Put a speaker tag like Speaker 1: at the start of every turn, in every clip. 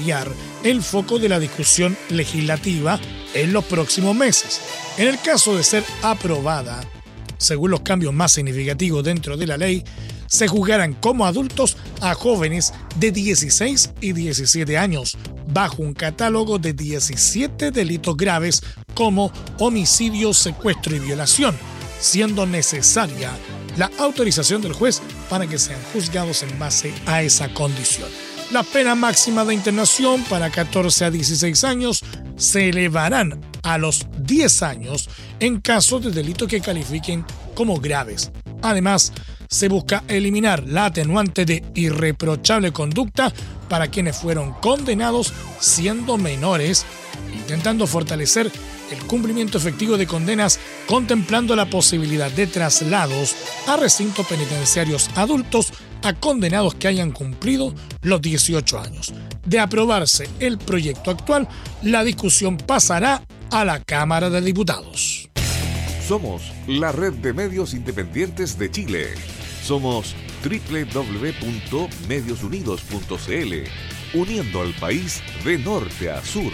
Speaker 1: desviar el foco de la discusión legislativa en los próximos meses. En el caso de ser aprobada, según los cambios más significativos dentro de la ley, se juzgarán como adultos a jóvenes de 16 y 17 años, bajo un catálogo de 17 delitos graves como homicidio, secuestro y violación, siendo necesaria la autorización del juez para que sean juzgados en base a esa condición. La pena máxima de internación para 14 a 16 años se elevarán a los 10 años en caso de delitos que califiquen como graves. Además, se busca eliminar la atenuante de irreprochable conducta para quienes fueron condenados siendo menores, intentando fortalecer el cumplimiento efectivo de condenas, contemplando la posibilidad de traslados a recintos penitenciarios adultos a condenados que hayan cumplido los 18 años. De aprobarse el proyecto actual, la discusión pasará a la Cámara de Diputados.
Speaker 2: Somos la red de medios independientes de Chile. Somos www.mediosunidos.cl, uniendo al país de norte a sur.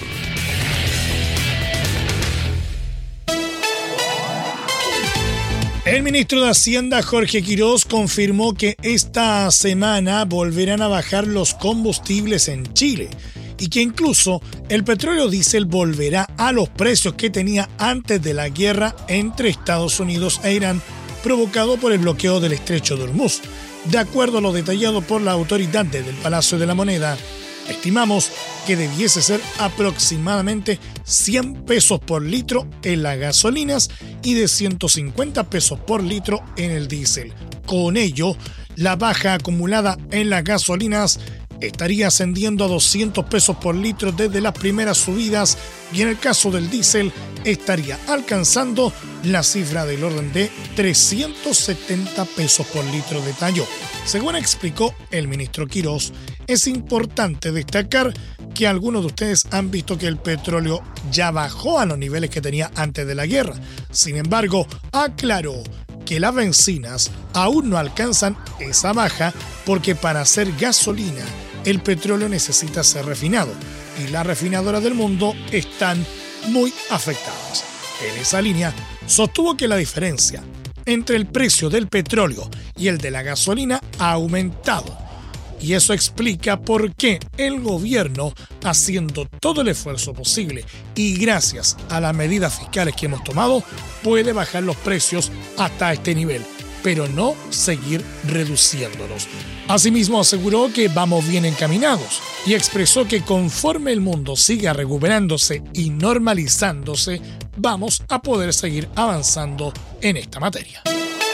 Speaker 1: El ministro de Hacienda, Jorge Quirós, confirmó que esta semana volverán a bajar los combustibles en Chile y que incluso el petróleo diésel volverá a los precios que tenía antes de la guerra entre Estados Unidos e Irán, provocado por el bloqueo del Estrecho de Hormuz. De acuerdo a lo detallado por la autoridad del Palacio de la Moneda, estimamos que debiese ser aproximadamente 100 pesos por litro en las gasolinas y de 150 pesos por litro en el diésel. Con ello, la baja acumulada en las gasolinas estaría ascendiendo a 200 pesos por litro desde las primeras subidas y en el caso del diésel estaría alcanzando la cifra del orden de 370 pesos por litro, detalló. Según explicó el ministro Quirós, es importante destacar que algunos de ustedes han visto que el petróleo ya bajó a los niveles que tenía antes de la guerra. Sin embargo, aclaró que las bencinas aún no alcanzan esa baja porque para hacer gasolina el petróleo necesita ser refinado y las refinadoras del mundo están muy afectadas. En esa línea, sostuvo que la diferencia entre el precio del petróleo y el de la gasolina ha aumentado. Y eso explica por qué el gobierno, haciendo todo el esfuerzo posible y gracias a las medidas fiscales que hemos tomado, puede bajar los precios hasta este nivel, pero no seguir reduciéndolos. Asimismo, aseguró que vamos bien encaminados y expresó que conforme el mundo siga recuperándose y normalizándose, vamos a poder seguir avanzando en esta materia.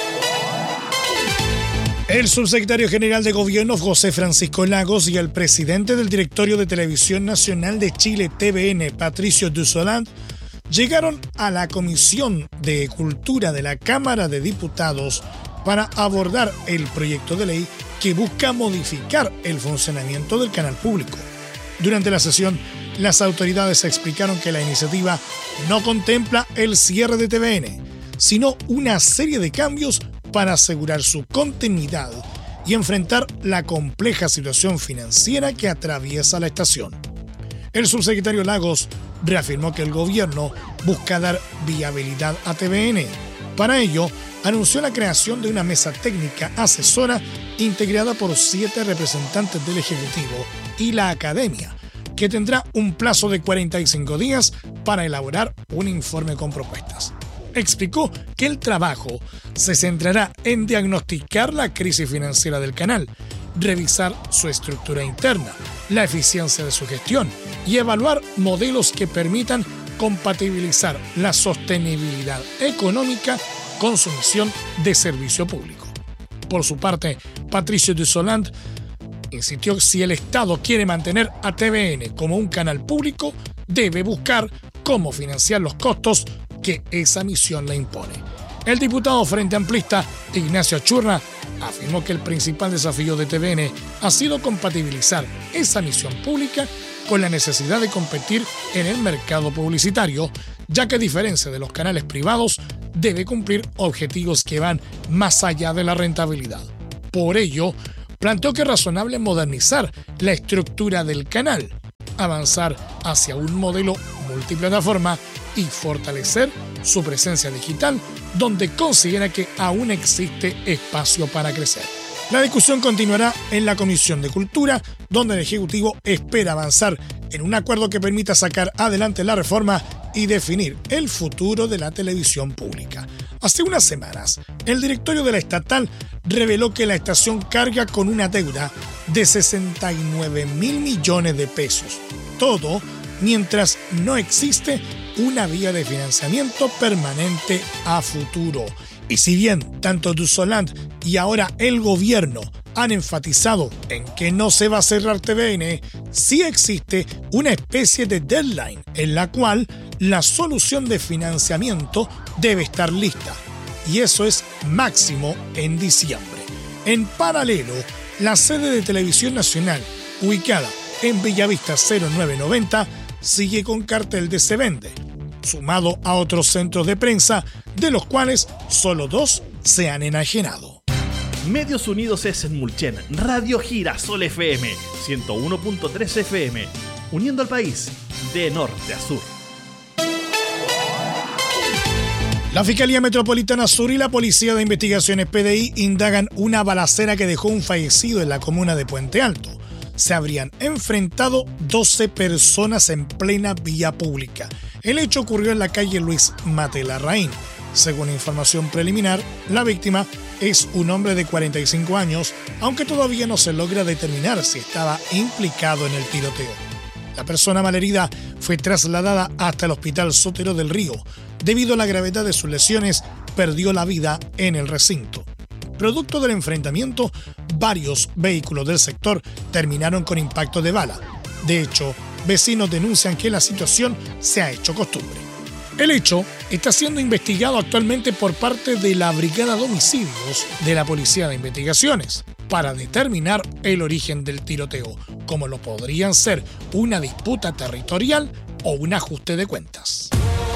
Speaker 1: El subsecretario general de Gobierno, José Francisco Lagos, y el presidente del Directorio de Televisión Nacional de Chile, TVN, Patricio Dussolant, llegaron a la Comisión de Cultura de la Cámara de Diputados para abordar el proyecto de ley que busca modificar el funcionamiento del canal público. Durante la sesión, las autoridades explicaron que la iniciativa no contempla el cierre de TVN, sino una serie de cambios para asegurar su continuidad y enfrentar la compleja situación financiera que atraviesa la estación. El subsecretario Lagos reafirmó que el gobierno busca dar viabilidad a TVN. Para ello, anunció la creación de una mesa técnica asesora integrada por 7 representantes del Ejecutivo y la Academia, que tendrá un plazo de 45 días para elaborar un informe con propuestas. Explicó que el trabajo se centrará en diagnosticar la crisis financiera del canal, revisar su estructura interna, la eficiencia de su gestión y evaluar modelos que permitan compatibilizar la sostenibilidad económica con su misión de servicio público. Por su parte, Patricio Dussolant insistió que si el Estado quiere mantener a TVN como un canal público, debe buscar cómo financiar los costos que esa misión le impone. El diputado Frente Amplista, Ignacio Achurra, afirmó que el principal desafío de TVN ha sido compatibilizar esa misión pública con la necesidad de competir en el mercado publicitario, ya que a diferencia de los canales privados, debe cumplir objetivos que van más allá de la rentabilidad. Por ello, planteó que es razonable modernizar la estructura del canal, avanzar hacia un modelo multiplataforma y fortalecer su presencia digital, donde considera que aún existe espacio para crecer. La discusión continuará en la Comisión de Cultura, donde el Ejecutivo espera avanzar en un acuerdo que permita sacar adelante la reforma y definir el futuro de la televisión pública. Hace unas semanas, el directorio de la estatal reveló que la estación carga con una deuda de 69.000 millones de pesos. Todo mientras no existe una vía de financiamiento permanente a futuro. Y si bien tanto Dussoland y ahora el gobierno han enfatizado en que no se va a cerrar TVN, sí existe una especie de deadline en la cual la solución de financiamiento debe estar lista. Y eso es máximo en diciembre. En paralelo, la sede de Televisión Nacional, ubicada en Bellavista 0990, sigue con cartel de se vende, sumado a otros centros de prensa, de los cuales solo 2 se han enajenado.
Speaker 3: Medios Unidos es en Mulchen, Radio Girasol FM, 101.3 FM, uniendo al país de norte a sur.
Speaker 1: La Fiscalía Metropolitana Sur y la Policía de Investigaciones PDI indagan una balacera que dejó un fallecido en la comuna de Puente Alto. Se habrían enfrentado 12 personas en plena vía pública. El hecho ocurrió en la calle Luis Mate Larraín. Según información preliminar, la víctima es un hombre de 45 años, aunque todavía no se logra determinar si estaba implicado en el tiroteo. La persona malherida fue trasladada hasta el Hospital Sotero del Río. Debido a la gravedad de sus lesiones, perdió la vida en el recinto. Producto del enfrentamiento, varios vehículos del sector terminaron con impacto de bala. De hecho, vecinos denuncian que la situación se ha hecho costumbre. El hecho está siendo investigado actualmente por parte de la Brigada de Homicidios de la Policía de Investigaciones para determinar el origen del tiroteo, como lo podrían ser una disputa territorial o un ajuste de cuentas.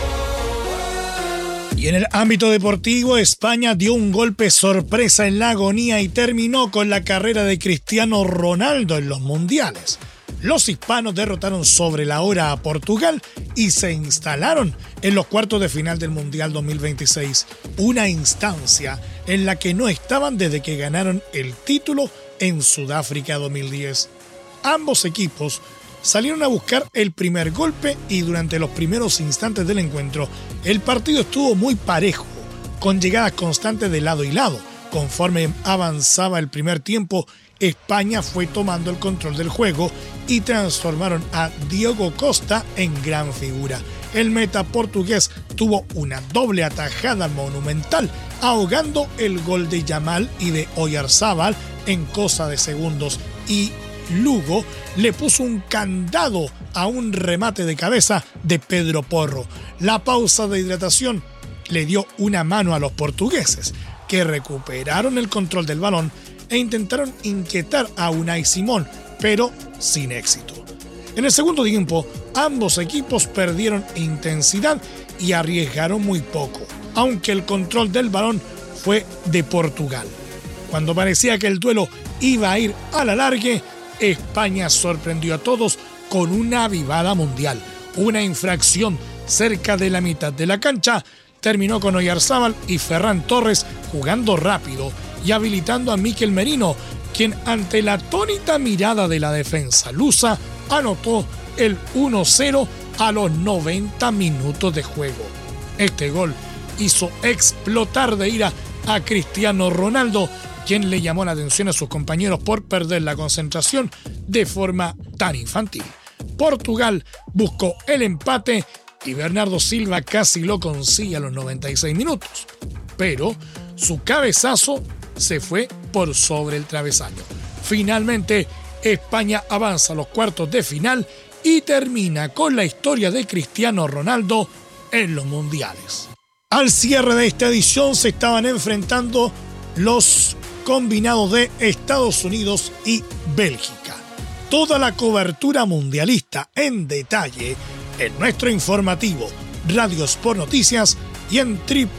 Speaker 1: Y en el ámbito deportivo, España dio un golpe sorpresa en la agonía y terminó con la carrera de Cristiano Ronaldo en los mundiales. Los hispanos derrotaron sobre la hora a Portugal y se instalaron en los cuartos de final del Mundial 2026, una instancia en la que no estaban desde que ganaron el título en Sudáfrica 2010. Ambos equipos salieron a buscar el primer golpe y durante los primeros instantes del encuentro el partido estuvo muy parejo, con llegadas constantes de lado y lado. Conforme avanzaba el primer tiempo, España fue tomando el control del juego y transformaron a Diogo Costa en gran figura. El meta portugués tuvo una doble atajada monumental, ahogando el gol de Yamal y de Oyarzábal en cosa de segundos, y Lugo le puso un candado a un remate de cabeza de Pedro Porro. La pausa de hidratación le dio una mano a los portugueses, que recuperaron el control del balón e intentaron inquietar a Unai Simón, pero sin éxito. En el segundo tiempo, ambos equipos perdieron intensidad y arriesgaron muy poco, aunque el control del balón fue de Portugal. Cuando parecía que el duelo iba a ir a la largue, España sorprendió a todos con una avivada mundial. Una infracción cerca de la mitad de la cancha terminó con Oyarzábal y Ferran Torres jugando rápido y habilitando a Mikel Merino, quien ante la atónita mirada de la defensa lusa anotó el 1-0 a los 90 minutos de juego. Este gol hizo explotar de ira a Cristiano Ronaldo, quien le llamó la atención a sus compañeros por perder la concentración de forma tan infantil. Portugal buscó el empate y Bernardo Silva casi lo consigue a los 96 minutos, pero su cabezazo se fue por sobre el travesaño. Finalmente, España avanza a los cuartos de final y termina con la historia de Cristiano Ronaldo en los mundiales. Al cierre de esta edición se estaban enfrentando los combinados de Estados Unidos y Bélgica. Toda la cobertura mundialista en detalle en nuestro informativo Radio Sport Noticias y en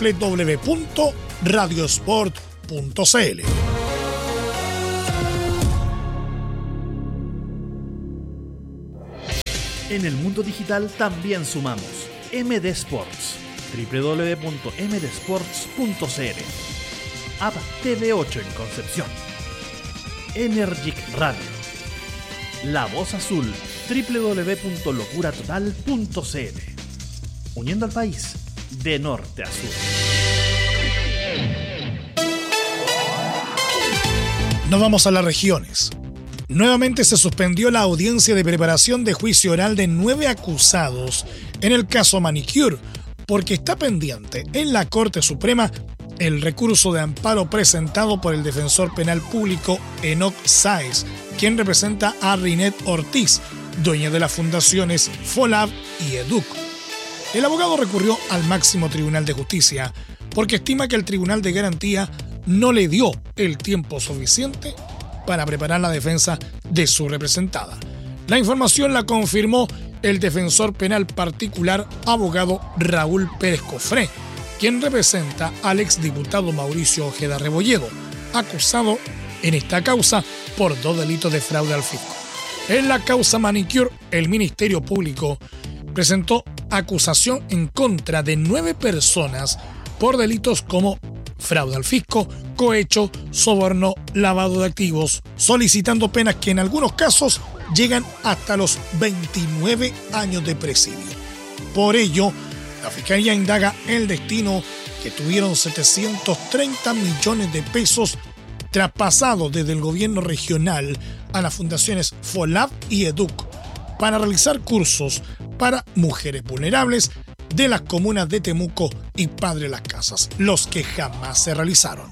Speaker 1: www.radiosport.cl.
Speaker 3: En el mundo digital también sumamos MD Sports, www.mdsports.cl, App TV8 en Concepción, Energic Radio, La Voz Azul, www.locuratotal.cl, uniendo al país de norte a sur.
Speaker 1: Nos vamos a las regiones. Nuevamente se suspendió la audiencia de preparación de juicio oral de 9 acusados en el caso Manicure, porque está pendiente en la Corte Suprema el recurso de amparo presentado por el defensor penal público Enoch Sáez, quien representa a Rinet Ortiz, dueña de las fundaciones FOLAV y EDUC. El abogado recurrió al máximo Tribunal de Justicia porque estima que el Tribunal de Garantía no le dio el tiempo suficiente para preparar la defensa de su representada. La información la confirmó el defensor penal particular abogado Raúl Pérez Cofré, quien representa al exdiputado Mauricio Ojeda Rebolledo, acusado en esta causa por 2 delitos de fraude al fisco. En la causa Manicure, el Ministerio Público presentó acusación en contra de 9 personas por delitos como fraude al fisco, cohecho, soborno, lavado de activos, solicitando penas que en algunos casos llegan hasta los 29 años de presidio. Por ello, la Fiscalía indaga el destino que tuvieron 730 millones de pesos traspasados desde el gobierno regional a las fundaciones FOLAV y EDUC para realizar cursos para mujeres vulnerables de las comunas de Temuco y Padre Las Casas, los que jamás se realizaron.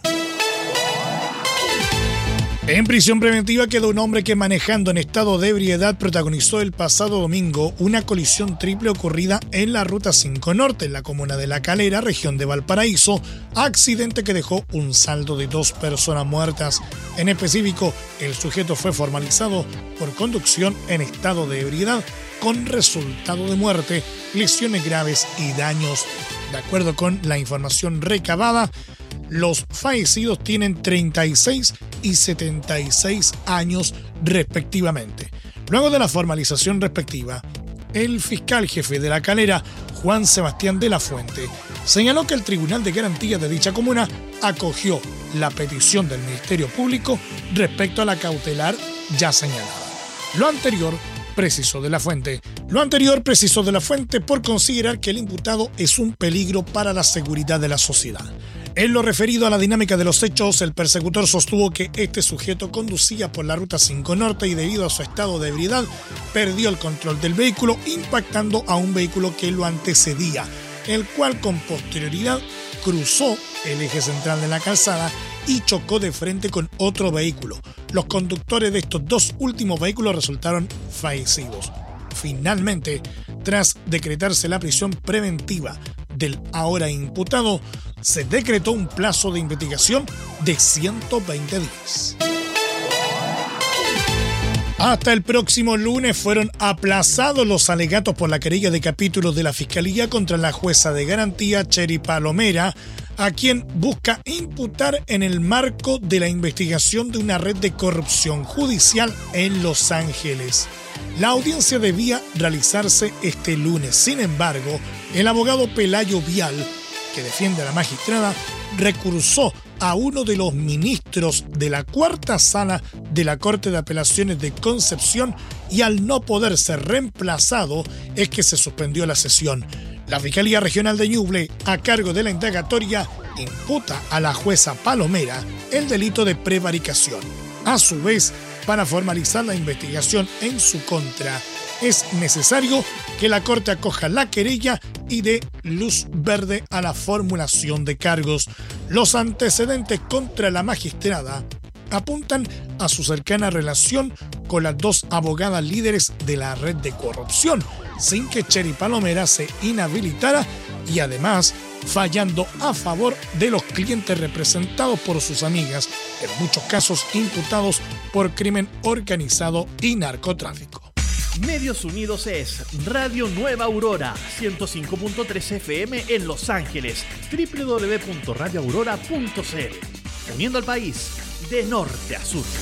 Speaker 1: En prisión preventiva quedó un hombre que, manejando en estado de ebriedad, protagonizó el pasado domingo una colisión triple ocurrida en la Ruta 5 Norte, en la comuna de La Calera, región de Valparaíso, accidente que dejó un saldo de 2 personas muertas. En específico, el sujeto fue formalizado por conducción en estado de ebriedad con resultado de muerte, lesiones graves y daños. De acuerdo con la información recabada, los fallecidos tienen 36 y 76 años respectivamente. Luego de la formalización respectiva, el fiscal jefe de La Calera, Juan Sebastián de la Fuente, señaló que el Tribunal de Garantía de dicha comuna acogió la petición del Ministerio Público respecto a la cautelar ya señalada. Lo anterior precisó de la Fuente por considerar que el imputado es un peligro para la seguridad de la sociedad. En lo referido a la dinámica de los hechos, el persecutor sostuvo que este sujeto conducía por la Ruta 5 Norte y, debido a su estado de ebriedad, perdió el control del vehículo, impactando a un vehículo que lo antecedía, el cual con posterioridad cruzó el eje central de la calzada y chocó de frente con otro vehículo. Los conductores de estos 2 últimos vehículos resultaron fallecidos. Finalmente, tras decretarse la prisión preventiva del ahora imputado, se decretó un plazo de investigación de 120 días. Hasta el próximo lunes fueron aplazados los alegatos por la querella de capítulos de la Fiscalía contra la jueza de garantía Cheri Palomera, a quien busca imputar en el marco de la investigación de una red de corrupción judicial en Los Ángeles. La audiencia debía realizarse este lunes. Sin embargo, el abogado Pelayo Vial, que defiende a la magistrada, recursó a uno de los ministros de la cuarta sala de la Corte de Apelaciones de Concepción y, al no poder ser reemplazado, es que se suspendió la sesión. La Fiscalía Regional de Ñuble, a cargo de la indagatoria, imputa a la jueza Palomera el delito de prevaricación. A su vez, para formalizar la investigación en su contra, es necesario que la Corte acoja la querella y dé luz verde a la formulación de cargos. Los antecedentes contra la magistrada apuntan a su cercana relación con las 2 abogadas líderes de la red de corrupción, sin que Cheri Palomera se inhabilitara, y además fallando a favor de los clientes representados por sus amigas, en muchos casos imputados por crimen organizado y narcotráfico.
Speaker 3: Medios Unidos es Radio Nueva Aurora, 105.3 FM en Los Ángeles, www.radioaurora.cl, uniendo al país de norte a sur.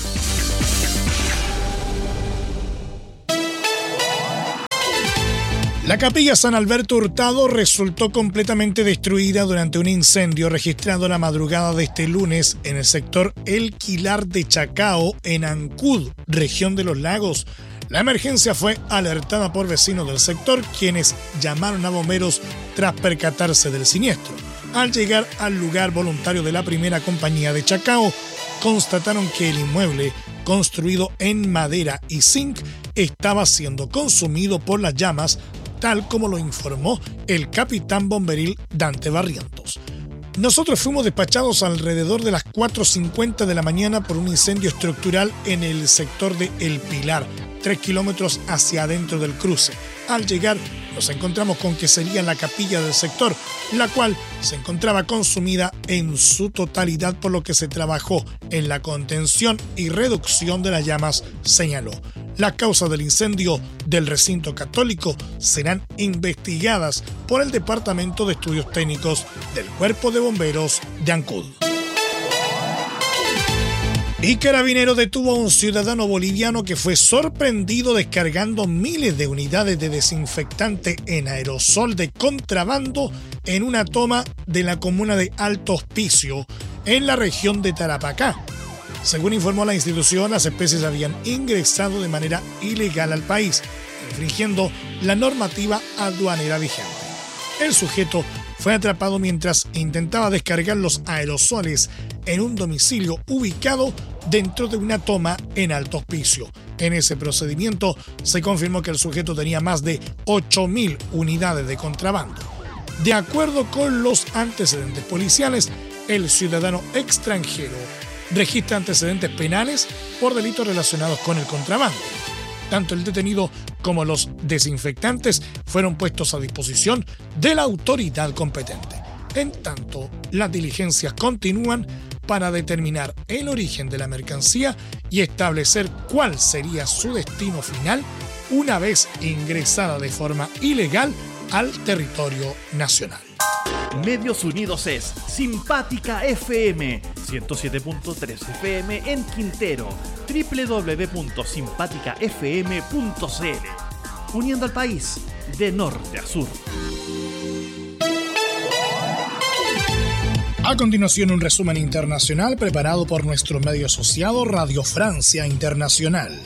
Speaker 1: La capilla San Alberto Hurtado resultó completamente destruida durante un incendio registrado la madrugada de este lunes en el sector El Quilar de Chacao, en Ancud, región de Los Lagos. La emergencia fue alertada por vecinos del sector, quienes llamaron a bomberos tras percatarse del siniestro. Al llegar al lugar, voluntarios de la primera compañía de Chacao constataron que el inmueble, construido en madera y zinc, estaba siendo consumido por las llamas, tal como lo informó el capitán bomberil Dante Barrientos. Nosotros fuimos despachados alrededor de las 4:50 de la mañana por un incendio estructural en el sector de El Pilar, 3 kilómetros hacia adentro del cruce. Al llegar, nos encontramos con que sería la capilla del sector, la cual se encontraba consumida en su totalidad, por lo que se trabajó en la contención y reducción de las llamas, señaló. Las causas del incendio del recinto católico serán investigadas por el Departamento de Estudios Técnicos del Cuerpo de Bomberos de Ancud. Y Carabineros detuvo a un ciudadano boliviano que fue sorprendido descargando miles de unidades de desinfectante en aerosol de contrabando en una toma de la comuna de Alto Hospicio, en la región de Tarapacá. Según informó la institución, las especies habían ingresado de manera ilegal al país, infringiendo la normativa aduanera vigente. El sujeto fue atrapado mientras intentaba descargar los aerosoles en un domicilio ubicado dentro de una toma en Alto Hospicio. En ese procedimiento se confirmó que el sujeto tenía más de 8.000 unidades de contrabando. De acuerdo con los antecedentes policiales, el ciudadano extranjero registra antecedentes penales por delitos relacionados con el contrabando. Tanto el detenido como los desinfectantes fueron puestos a disposición de la autoridad competente. En tanto, las diligencias continúan para determinar el origen de la mercancía y establecer cuál sería su destino final una vez ingresada de forma ilegal al territorio nacional.
Speaker 3: Medios Unidos es Simpática FM, 107.3 FM en Quintero, www.simpaticafm.cl, uniendo al país de norte a sur.
Speaker 1: A continuación, un resumen internacional preparado por nuestro medio asociado Radio Francia Internacional.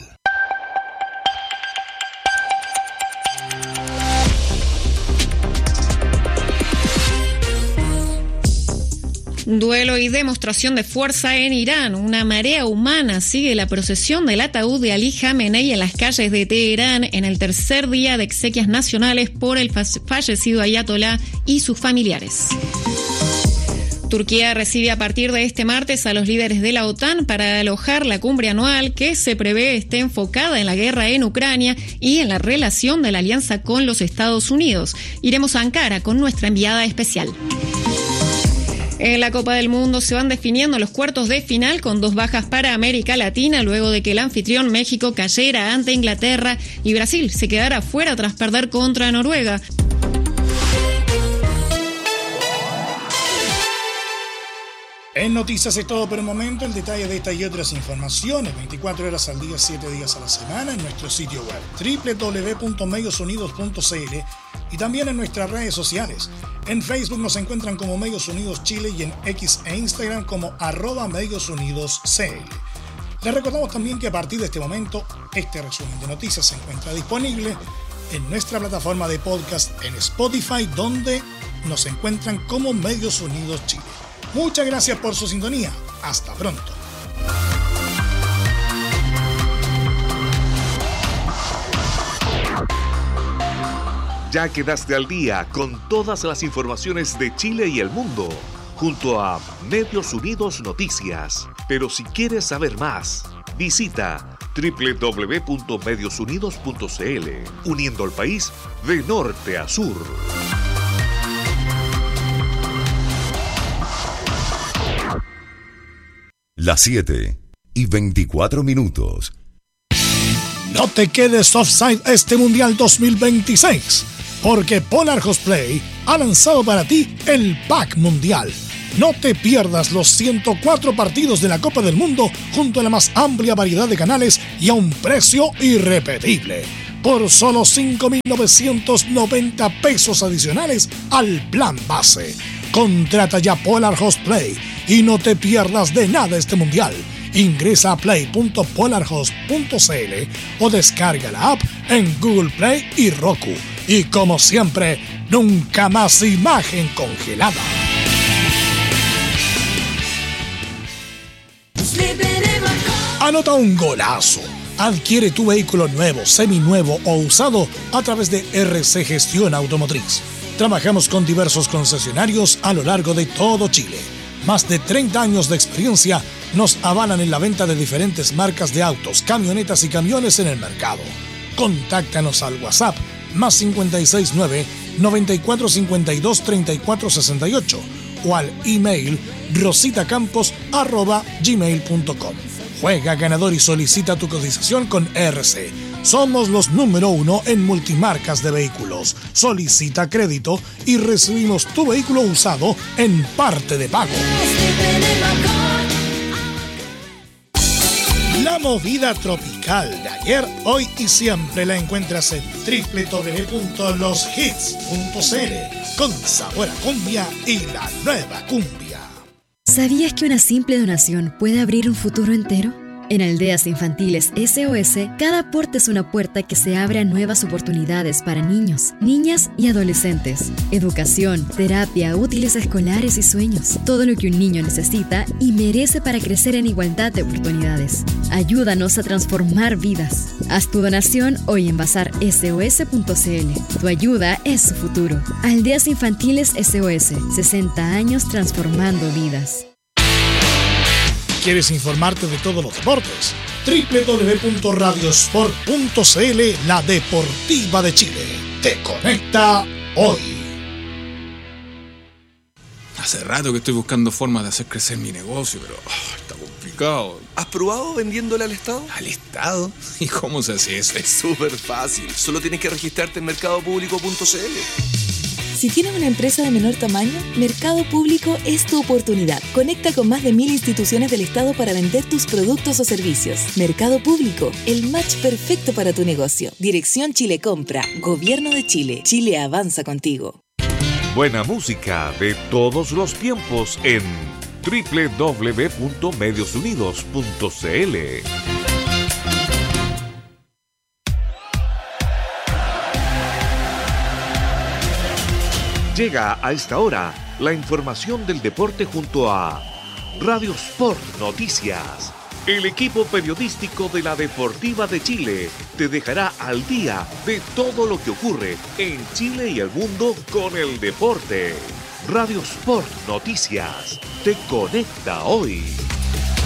Speaker 4: Duelo y demostración de fuerza en Irán. Una marea humana sigue la procesión del ataúd de Ali Jamenei en las calles de Teherán en el tercer día de exequias nacionales por el fallecido ayatolá y sus familiares. Turquía recibe a partir de este martes a los líderes de la OTAN para alojar la cumbre anual que se prevé esté enfocada en la guerra en Ucrania y en la relación de la alianza con los Estados Unidos. Iremos a Ankara con nuestra enviada especial. En la Copa del Mundo se van definiendo los cuartos de final con 2 bajas para América Latina luego de que el anfitrión México cayera ante Inglaterra y Brasil se quedara fuera tras perder contra Noruega.
Speaker 1: En noticias es todo por el momento. El detalle de esta y otras informaciones 24 horas al día, 7 días a la semana en nuestro sitio web www.mediosunidos.cl y también en nuestras redes sociales. En Facebook nos encuentran como Medios Unidos Chile y en X e Instagram como @MediosUnidosCL. Les recordamos también que a partir de este momento este resumen de noticias se encuentra disponible en nuestra plataforma de podcast en Spotify, donde nos encuentran como Medios Unidos Chile. Muchas gracias por su sintonía. Hasta pronto.
Speaker 2: Ya quedaste al día con todas las informaciones de Chile y el mundo, junto a Medios Unidos Noticias. Pero si quieres saber más, visita www.mediosunidos.cl, uniendo al país de norte a sur.
Speaker 5: Las 7:24.
Speaker 1: No te quedes offside este Mundial 2026, porque Polar Cosplay ha lanzado para ti el Pack Mundial. No te pierdas los 104 partidos de la Copa del Mundo junto a la más amplia variedad de canales y a un precio irrepetible. por solo 5.990 pesos adicionales al plan base. Contrata ya Polar Host Play y no te pierdas de nada este mundial. Ingresa a play.polarhost.cl o descarga la app en Google Play y Roku. Y como siempre, nunca más imagen congelada. Anota un golazo. Adquiere tu vehículo nuevo, seminuevo o usado a través de RC Gestión Automotriz. Trabajamos con diversos concesionarios a lo largo de todo Chile. Más de 30 años de experiencia nos avalan en la venta de diferentes marcas de autos, camionetas y camiones en el mercado. Contáctanos al WhatsApp más 569-9452-3468 o al email rositacampos@gmail.com. Juega ganador y solicita tu cotización con RC. Somos los número 1 en multimarcas de vehículos. Solicita crédito y recibimos tu vehículo usado en parte de pago. La movida tropical de ayer, hoy y siempre la encuentras en www.loshits.cl con sabor a cumbia y la nueva cumbia.
Speaker 5: ¿Sabías que una simple donación puede abrir un futuro entero? En Aldeas Infantiles SOS, cada aporte es una puerta que se abre a nuevas oportunidades para niños, niñas y adolescentes. Educación, terapia, útiles escolares y sueños. Todo lo que un niño necesita y merece para crecer en igualdad de oportunidades. Ayúdanos a transformar vidas. Haz tu donación hoy en bazarsos.cl. Tu ayuda es su futuro. Aldeas Infantiles SOS, 60 años transformando vidas.
Speaker 1: ¿Quieres informarte de todos los deportes? www.radiosport.cl, la deportiva de Chile. Te conecta hoy.
Speaker 6: Hace rato que estoy buscando formas de hacer crecer mi negocio, pero está complicado.
Speaker 7: ¿Has probado vendiéndole al Estado?
Speaker 6: ¿Al Estado? ¿Y cómo se hace eso?
Speaker 7: Es súper fácil. Solo tienes que registrarte en mercadopublico.cl.
Speaker 8: Si tienes una empresa de menor tamaño, Mercado Público es tu oportunidad. Conecta con más de 1.000 instituciones del Estado para vender tus productos o servicios. Mercado Público, el match perfecto para tu negocio. Dirección Chile Compra, Gobierno de Chile. Chile avanza contigo.
Speaker 2: Buena música de todos los tiempos en www.mediosunidos.cl. Llega a esta hora la información del deporte junto a Radio Sport Noticias. El equipo periodístico de la Deportiva de Chile te dejará al día de todo lo que ocurre en Chile y el mundo con el deporte. Radio Sport Noticias te conecta hoy.